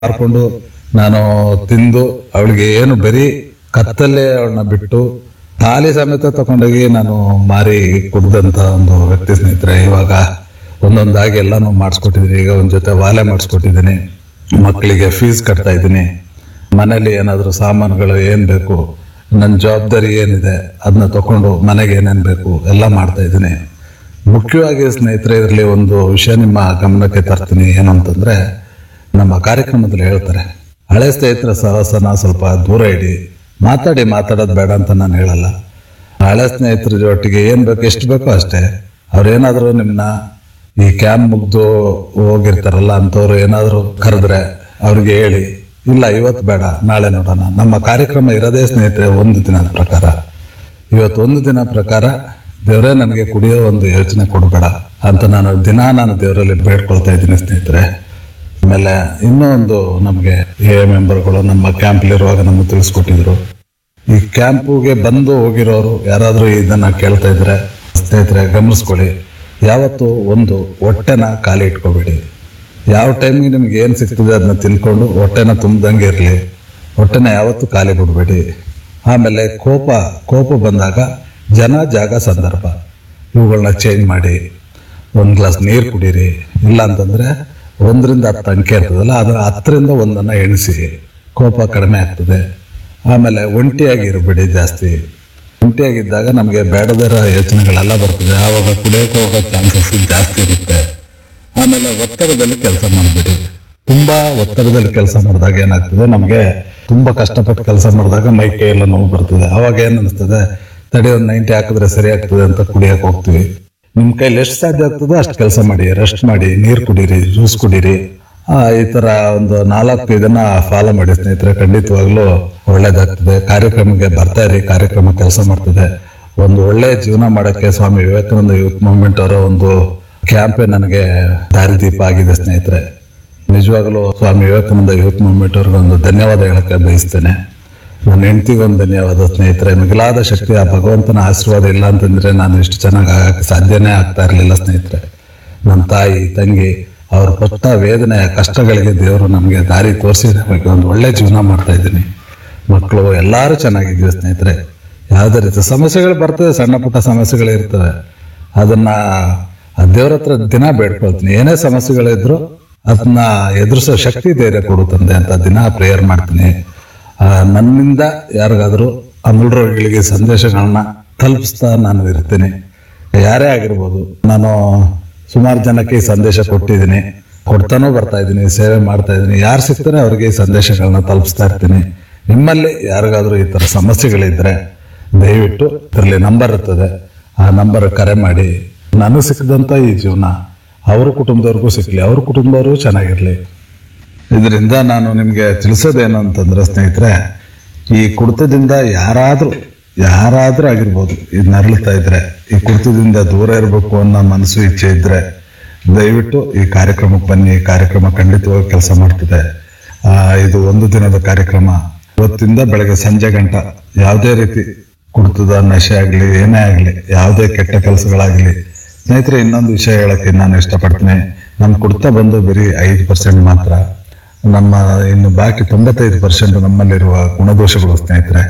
ಮಾರ್ಕೊಂಡು ನಾನು ತಿಂದು ಅವಳಿಗೆ ಏನು ಬರೀ ಕತ್ತಲ್ಲೇ ಅವಳನ್ನ ಬಿಟ್ಟು ಖಾಲಿ ಸಮೇತ ತಗೊಂಡೋಗಿ ನಾನು ಮಾರಿ ಕುಡ್ದಂತ ಒಂದು ವ್ಯಕ್ತಿ ಸ್ನೇಹಿತರೆ. ಇವಾಗ ಒಂದೊಂದಾಗಿ ಎಲ್ಲಾನು ಮಾಡಿಸ್ಕೊಟ್ಟಿದ್ದೀನಿ. ಈಗ ಒಂದ್ ಜೊತೆ ವಾಲೆ ಮಾಡಿಸ್ಕೊಟ್ಟಿದ್ದೀನಿ, ಮಕ್ಕಳಿಗೆ ಫೀಸ್ ಕಟ್ತಾ ಇದ್ದೀನಿ, ಮನೇಲಿ ಏನಾದ್ರು ಸಾಮಾನುಗಳು ಏನ್ ಬೇಕು, ನನ್ನ ಜವಾಬ್ದಾರಿ ಏನಿದೆ ಅದನ್ನ ತಕೊಂಡು ಮನೆಗೆ ಏನೇನ್ ಬೇಕು ಎಲ್ಲ ಮಾಡ್ತಾ ಇದ್ದೀನಿ. ಮುಖ್ಯವಾಗಿ ಸ್ನೇಹಿತರೆ, ಇದರಲ್ಲಿ ಒಂದು ವಿಷಯ ನಿಮ್ಮ ಗಮನಕ್ಕೆ ತರ್ತೀನಿ. ಏನು ಅಂತಂದ್ರೆ, ನಮ್ಮ ಕಾರ್ಯಕ್ರಮದಲ್ಲಿ ಹೇಳ್ತಾರೆ, ಹಳೆ ಸ್ನೇಹಿತರ ಸಹವಾಸನ ಸ್ವಲ್ಪ ದೂರ ಇಡಿ, ಮಾತಾಡೋದು ಬೇಡ ಅಂತ ನಾನು ಹೇಳಲ್ಲ. ಹಳೆ ಸ್ನೇಹಿತರ ಜೊತೆಗೆ ಏನ್ ಬೇಕು ಎಷ್ಟು ಬೇಕೋ ಅಷ್ಟೇ. ಅವ್ರೇನಾದ್ರು ನಿಮ್ನ ಈ ಕ್ಯಾಂಪ್ ಮುಗ್ದು ಹೋಗಿರ್ತಾರಲ್ಲ ಅಂತವ್ರು ಏನಾದ್ರು ಕರೆದ್ರೆ ಅವ್ರಿಗೆ ಹೇಳಿ, ಇಲ್ಲ ಇವತ್ತು ಬೇಡ ನಾಳೆ ನೋಡೋಣ. ನಮ್ಮ ಕಾರ್ಯಕ್ರಮ ಇರೋದೇ ಸ್ನೇಹಿತರೆ ಒಂದು ದಿನದ ಪ್ರಕಾರ. ಇವತ್ತು ಒಂದು ದಿನ ಪ್ರಕಾರ ದೇವರೇ ನನಗೆ ಕುಡಿಯೋ ಒಂದು ಯೋಚನೆ ಕೊಡಬೇಡ ಅಂತ ನಾನು ದೇವರಲ್ಲಿ ಬೇಡ್ಕೊಳ್ತಾ ಇದ್ದೀನಿ ಸ್ನೇಹಿತರೆ. ಆಮೇಲೆ ಇನ್ನೂ ಒಂದು ನಮಗೆ ಮೆಂಬರ್ಗಳು ನಮ್ಮ ಕ್ಯಾಂಪ್ಲಿರುವಾಗ ನಮ್ಗೆ ತಿಳಿಸ್ಕೊಟ್ಟಿದ್ರು. ಈ ಕ್ಯಾಂಪಿಗೆ ಬಂದು ಹೋಗಿರೋರು ಯಾರಾದ್ರೂ ಇದನ್ನ ಕೇಳ್ತಾ ಇದ್ರೆ ಸ್ನೇಹಿತರೆ ಗಮನಿಸ್ಕೊಳ್ಳಿ, ಯಾವತ್ತು ಒಂದು ಹೊಟ್ಟೆನ ಖಾಲಿ ಇಟ್ಕೋಬೇಡಿ. ಯಾವ ಟೈಮ್ಗೆ ನಿಮ್ಗೆ ಏನ್ ಸಿಗ್ತದೆ ಅದನ್ನ ತಿನ್ಕೊಂಡು ಹೊಟ್ಟೆನ ತುಂಬದಂಗೆ ಇರಲಿ, ಹೊಟ್ಟೆನ ಯಾವತ್ತು ಖಾಲಿ ಬಿಡಬೇಡಿ. ಆಮೇಲೆ ಕೋಪ ಬಂದಾಗ ಜನ, ಜಾಗ, ಸಂದರ್ಭ ಇವುಗಳನ್ನ ಚೇಂಜ್ ಮಾಡಿ ಒಂದ್ ಗ್ಲಾಸ್ ನೀರು ಕುಡೀರಿ. ಇಲ್ಲ ಅಂತಂದ್ರೆ 1 ರಿಂದ 10 ಅಂಕೆ ಇರ್ತದಲ್ಲ, ಅದು 10ರಿಂದ 1 ಎಣಿಸಿ, ಕೋಪ ಕಡಿಮೆ ಆಗ್ತದೆ. ಆಮೇಲೆ ಒಂಟಿಯಾಗಿರ್ಬೇಡಿ ಜಾಸ್ತಿ. ಒಂಟಿಯಾಗಿದ್ದಾಗ ನಮಗೆ ಬೇಡದಿರೋ ಯೋಚನೆಗಳೆಲ್ಲ ಬರ್ತದೆ, ಆವಾಗ ಕುಡಿಯೋಕೆ ಹೋಗೋ ಚಾನ್ಸಸ್ ಜಾಸ್ತಿ ಇರುತ್ತೆ. ಆಮೇಲೆ ಒತ್ತಡದಲ್ಲಿ ಕೆಲಸ ಮಾಡಬೇಡಿ. ತುಂಬಾ ಒತ್ತಡದಲ್ಲಿ ಕೆಲಸ ಮಾಡಿದಾಗ ಏನಾಗ್ತದೆ, ನಮಗೆ ತುಂಬಾ ಕಷ್ಟಪಟ್ಟು ಕೆಲಸ ಮಾಡಿದಾಗ ಮೈ ಕೈ ಎಲ್ಲ ನೋವು ಬರ್ತದೆ. ಅವಾಗ ಏನ್ ಅನಿಸ್ತದೆ, ತಡಿ ಒಂದು 90 ಹಾಕಿದ್ರೆ ಸರಿ ಆಗ್ತದೆ ಅಂತ ಕುಡಿಯಕ್ಕೆ ಹೋಗ್ತೀವಿ. ನಿಮ್ ಕೈಲಿ ಎಷ್ಟು ಸಾಧ್ಯ ಆಗ್ತದೋ ಅಷ್ಟು ಕೆಲಸ ಮಾಡಿ, ರೆಸ್ಟ್ ಮಾಡಿ, ನೀರು ಕುಡೀರಿ, ಜ್ಯೂಸ್ ಕುಡೀರಿ. ಈ ತರ ಒಂದು 4 ಇದನ್ನ ಫಾಲೋ ಮಾಡಿ ಸ್ನೇಹಿತರೆ, ಖಂಡಿತವಾಗ್ಲೂ ಒಳ್ಳೇದಾಗ್ತದೆ. ಕಾರ್ಯಕ್ರಮಕ್ಕೆ ಬರ್ತಾ ಇರಿ, ಕಾರ್ಯಕ್ರಮ ಕೆಲಸ ಮಾಡ್ತದೆ. ಒಂದು ಒಳ್ಳೆ ಜೀವನ ಮಾಡಕ್ಕೆ ಸ್ವಾಮಿ ವಿವೇಕಾನಂದ ಯೂತ್ ಮೂವ್ಮೆಂಟ್ ಅವರ ಒಂದು ಕ್ಯಾಂಪೇ ನನಗೆ ದಾರಿದೀಪ ಆಗಿದೆ ಸ್ನೇಹಿತರೆ. ನಿಜವಾಗ್ಲೂ ಸ್ವಾಮಿ ವಿವೇಕಾನಂದ ಯೂತ್ ಮೂವ್ಮೆಂಟ್ ಅವ್ರಿಗೆ ಒಂದು ಧನ್ಯವಾದ ಹೇಳಕ್ಕೆ ಬಯಸ್ತೇನೆ. ನನ್ನ ಹೆಂಡತಿಗೊಂದು ಧನ್ಯವಾದ ಸ್ನೇಹಿತರೆ. ಮಿಗಿಲಾದ ಶಕ್ತಿ ಆ ಭಗವಂತನ ಆಶೀರ್ವಾದ ಇಲ್ಲ ಅಂತಂದ್ರೆ ನಾನು ಇಷ್ಟು ಚೆನ್ನಾಗಿ ಆಗಕ್ಕೆ ಸಾಧ್ಯನೇ ಆಗ್ತಾ ಇರಲಿಲ್ಲ ಸ್ನೇಹಿತರೆ. ನನ್ನ ತಾಯಿ, ತಂಗಿ ಅವ್ರು ಪಟ್ಟ ವೇದನೆಯ ಕಷ್ಟಗಳಿಗೆ ದೇವರು ನಮಗೆ ದಾರಿ ತೋರಿಸಿದ ಬಗ್ಗೆ ಒಂದು ಒಳ್ಳೆ ಜೀವನ ಮಾಡ್ತಾ ಇದ್ದೀನಿ. ಮಕ್ಕಳು ಎಲ್ಲಾರು ಚೆನ್ನಾಗಿದ್ದೀವಿ ಸ್ನೇಹಿತರೆ. ಯಾವುದೇ ರೀತಿ ಸಮಸ್ಯೆಗಳು ಬರ್ತವೆ, ಸಣ್ಣ ಪುಟ್ಟ ಸಮಸ್ಯೆಗಳು ಇರ್ತವೆ, ಅದನ್ನ ದೇವ್ರ ಹತ್ರ ದಿನ ಬೇಡ್ಕೊಳ್ತೀನಿ. ಏನೇ ಸಮಸ್ಯೆಗಳಿದ್ರು ಅದನ್ನ ಎದುರಿಸೋ ಶಕ್ತಿ, ಧೈರ್ಯ ಕೊಡು ತಂದೆ ಅಂತ ದಿನ ಪ್ರೇಯರ್ ಮಾಡ್ತೀನಿ. ನನ್ನಿಂದ ಯಾರಿಗಾದ್ರೂ ಅಮೂಲ್ಯಗಳಿಗೆ ಸಂದೇಶಗಳನ್ನ ತಲುಪಿಸ್ತಾ ನಾನು ಇರ್ತೀನಿ. ಯಾರೇ ಆಗಿರ್ಬೋದು, ನಾನು ಸುಮಾರು ಜನಕ್ಕೆ ಈ ಸಂದೇಶ ಕೊಡ್ತಾನೂ ಬರ್ತಾ ಇದ್ದೀನಿ, ಸೇವೆ ಮಾಡ್ತಾ ಇದ್ದೀನಿ. ಯಾರು ಸಿಗ್ತಾರೆ ಅವ್ರಿಗೆ ಈ ಸಂದೇಶಗಳನ್ನ ತಲುಪಿಸ್ತಾ ಇರ್ತೀನಿ. ನಿಮ್ಮಲ್ಲಿ ಯಾರಿಗಾದ್ರೂ ಈ ತರ ಸಮಸ್ಯೆಗಳಿದ್ರೆ ದಯವಿಟ್ಟು ಇದರಲ್ಲಿ ನಂಬರ್ ಇರ್ತದೆ, ಆ ನಂಬರ್ ಕರೆ ಮಾಡಿ. ನನಗೆ ಸಿಕ್ಕಿದಂತ ಈ ಜೀವನ ಅವ್ರ ಕುಟುಂಬದವ್ರಿಗೂ ಸಿಕ್ಲಿ, ಅವ್ರ ಕುಟುಂಬದವರು ಚೆನ್ನಾಗಿರ್ಲಿ. ಇದರಿಂದ ನಾನು ನಿಮ್ಗೆ ತಿಳಿಸೋದೇನು ಅಂತಂದ್ರೆ ಸ್ನೇಹಿತರೆ, ಈ ಕುಡಿತದಿಂದ ಯಾರಾದ್ರೂ ಆಗಿರ್ಬೋದು, ಇದು ನರಳುತ್ತಾ ಇದ್ರೆ, ಈ ಕುಡಿತದಿಂದ ದೂರ ಇರಬೇಕು ಅನ್ನೋ ಮನಸ್ಸು ಇಚ್ಛೆ ಇದ್ರೆ ದಯವಿಟ್ಟು ಈ ಕಾರ್ಯಕ್ರಮಕ್ಕೆ ಬನ್ನಿ. ಈ ಕಾರ್ಯಕ್ರಮ ಖಂಡಿತವಾಗಿ ಕೆಲಸ ಮಾಡ್ತಿದೆ. ಇದು ಒಂದು ದಿನದ ಕಾರ್ಯಕ್ರಮ. ಇವತ್ತಿಂದ ಬೆಳಗ್ಗೆ ಸಂಜೆ ಗಂಟ ಯಾವುದೇ ರೀತಿ ಕುಡಿತದ ನಶೆ ಆಗ್ಲಿ, ಏನೇ ಆಗ್ಲಿ, ಯಾವುದೇ ಕೆಟ್ಟ ಕೆಲಸಗಳಾಗ್ಲಿ. ಸ್ನೇಹಿತರೆ, ಇನ್ನೊಂದು ವಿಷಯ ಹೇಳಕ್ಕೆ ನಾನು ಇಷ್ಟಪಡ್ತೀನಿ. ನಮ್ ಕುಡಿತ ಬಂದು ಬರೀ 5% ಮಾತ್ರ. ನಮ್ಮ ಇನ್ನು ಬಾಕಿ 95% ನಮ್ಮಲ್ಲಿರುವ ಗುಣದೋಷಗಳು ಸ್ನೇಹಿತರೆ.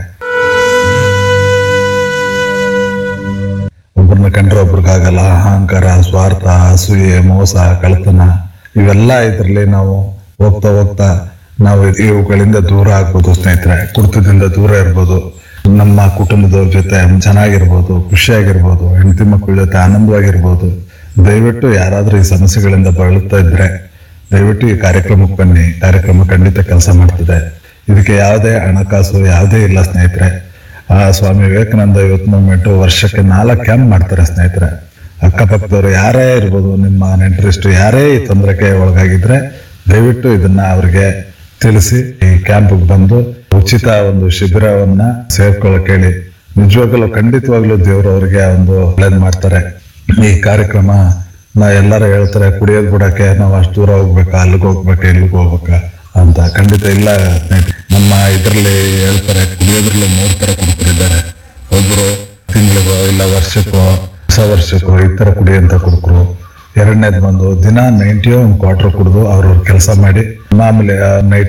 ಒಬ್ಬರನ್ನ ಕಂಡ್ರೆ ಒಬ್ರಿಗಾಗಲ್ಲ. ಅಹಂಕಾರ, ಸ್ವಾರ್ಥ, ಅಸೂಯೆ, ಮೋಸ, ಕಳ್ಳತನ ಇವೆಲ್ಲ ಇದರಲ್ಲಿ ನಾವು ಹೋಗ್ತಾ ನಾವು ಇವುಗಳಿಂದ ದೂರ ಆಗ್ಬೋದು ಸ್ನೇಹಿತರೆ. ಕುಡಿತದಿಂದ ದೂರ ಇರ್ಬೋದು, ನಮ್ಮ ಕುಟುಂಬದವ್ರ ಜೊತೆ ಚೆನ್ನಾಗಿರ್ಬೋದು, ಖುಷಿಯಾಗಿರ್ಬೋದು, ಹೆಂಡತಿ ಮಕ್ಕಳ ಜೊತೆ ಆನಂದವಾಗಿರ್ಬೋದು. ದಯವಿಟ್ಟು ಯಾರಾದ್ರೂ ಈ ಸಮಸ್ಯೆಗಳಿಂದ ಬಳಲ್ತಾ ಇದ್ರೆ ದಯವಿಟ್ಟು ಈ ಕಾರ್ಯಕ್ರಮಕ್ಕೆ ಬನ್ನಿ. ಕಾರ್ಯಕ್ರಮ ಖಂಡಿತ ಕೆಲಸ ಮಾಡ್ತಿದೆ. ಇದಕ್ಕೆ ಯಾವುದೇ ಹಣಕಾಸು ಯಾವುದೇ ಇಲ್ಲ ಸ್ನೇಹಿತರೆ. ಸ್ವಾಮಿ ವಿವೇಕಾನಂದ ಯೂತ್ ಮೂವ್ಮೆಂಟ್ ವರ್ಷಕ್ಕೆ 4 ಕ್ಯಾಂಪ್ ಮಾಡ್ತಾರೆ ಸ್ನೇಹಿತರೆ. ಅಕ್ಕಪಕ್ಕದವರು ಯಾರೇ ಇರ್ಬೋದು, ನಿಮ್ಮ ನೆಂಟರಿಷ್ಟು ಯಾರೇ ಈ ತೊಂದರೆಗೆ ಒಳಗಾಗಿದ್ರೆ ದಯವಿಟ್ಟು ಇದನ್ನ ಅವ್ರಿಗೆ ತಿಳಿಸಿ ಈ ಕ್ಯಾಂಪ್ಗೆ ಬಂದು ಉಚಿತ ಒಂದು ಶಿಬಿರವನ್ನ ಸೇರ್ಕೊಳ್ಳೋಕೆ ಹೇಳಿ. ನಿಜವಾಗ್ಲೂ ಖಂಡಿತವಾಗ್ಲೂ ದೇವರು ಅವ್ರಿಗೆ ಒಂದು ಒಳ್ಳೇದ್ ಮಾಡ್ತಾರೆ. ಈ ಕಾರ್ಯಕ್ರಮ ಎಲ್ಲರೂ ಹೇಳ್ತಾರೆ, ಕುಡಿಯೋದ್ ಬಿಡಕ್ಕೆ ನಾವು ಅಷ್ಟು ದೂರ ಹೋಗ್ಬೇಕಾ, ಅಲ್ಲಿಗೆ ಹೋಗ್ಬೇಕಾ, ಇಲ್ಲಿಗೆ ಹೋಗ್ಬೇಕಾ ಅಂತ. ಖಂಡಿತ ಇಲ್ಲ ಸ್ನೇಹಿತರೆ. ನಮ್ಮ ಇದರಲ್ಲಿ ಹೇಳ್ತಾರೆ, ಕುಡಿಯೋದ್ರಲ್ಲಿ 3 ತರ ಕುಡುಕರಿದ್ದಾರೆ. ಒಬ್ರು ತಿಂಗಳಿಗೋ ಇಲ್ಲ ವರ್ಷಕ್ಕೋ, ಹೊಸ ವರ್ಷಕ್ಕೋ ಈ ತರ ಕುಡಿಯಂತ ಕುಡುಕರು. ಎರಡನೇದು ಬಂದು ದಿನ 90 ಒಂದು ಕ್ವಾರ್ಟರ್ ಕುಡಿದು ಅವ್ರವ್ರ ಕೆಲಸ ಮಾಡಿ ಮಾಮೂಲಿ ನೈಟ್